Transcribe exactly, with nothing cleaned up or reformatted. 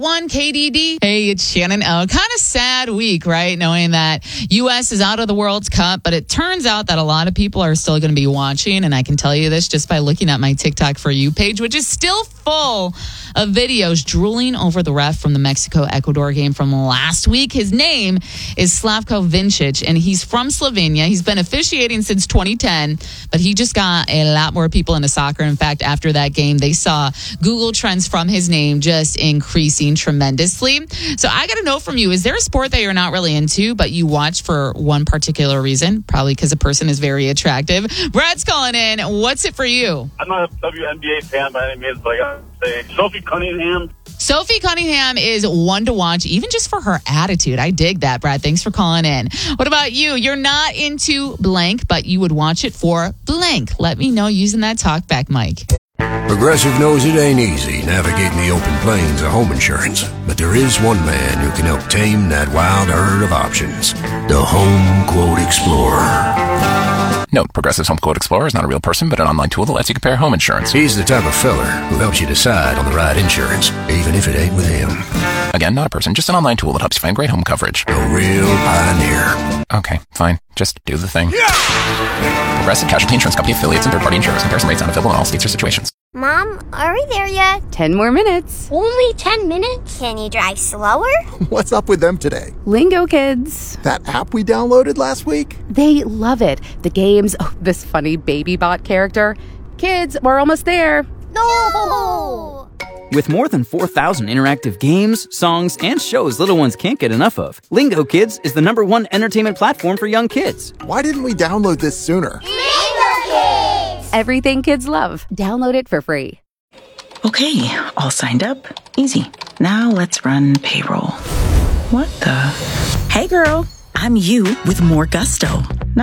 One K D D. Hey, it's Shannon O. Kind of sad week, right? Knowing that U S is out of the World Cup, but it turns out that a lot of people are still going to be watching. And I can tell you this just by looking at my TikTok For You page, which is still full of videos drooling over the ref from the Mexico-Ecuador game from last week. His name is Slavko Vincic, and he's from Slovenia. He's been officiating since twenty ten, but he just got a lot more people into soccer. In fact, after that game, they saw Google Trends from his name just increasing tremendously. So I got to know from you, is there a sport that you're not really into, but you watch for one particular reason? Probably because a person is very attractive. Brad's calling in. What's it for you? I'm not a W N B A fan by any means, but I got to say, Sophie Cunningham. Sophie Cunningham is one to watch, even just for her attitude. I dig that, Brad. Thanks for calling in. What about you? You're not into blank, but you would watch it for blank. Let me know using that talkback mic. Progressive knows it ain't easy navigating the open plains of home insurance, but there is one man who can help tame that wild herd of options. The Home Quote Explorer. Note, Progressive's Home Quote Explorer is not a real person, but an online tool that lets you compare home insurance. He's the type of fella who helps you decide on the right insurance, even if it ain't with him. Again, not a person, just an online tool that helps you find great home coverage. A real pioneer. Okay, fine. Just do the thing. Yeah! Progressive Casualty Insurance Company affiliates and third-party insurers. Comparison rates not available in all states or situations. Mom, are we there yet? Ten more minutes. Only ten minutes? Can you drive slower? What's up with them today? Lingo Kids. That app we downloaded last week? They love it. The games, oh, this funny baby bot character. Kids, we're almost there. No! With more than four thousand interactive games, songs, and shows little ones can't get enough of, Lingo Kids is the number one entertainment platform for young kids. Why didn't we download this sooner? Lingo Kids! Everything kids love. Download it for free. Okay, all signed up. Easy. Now let's run payroll. What the? Hey girl, I'm you with more gusto.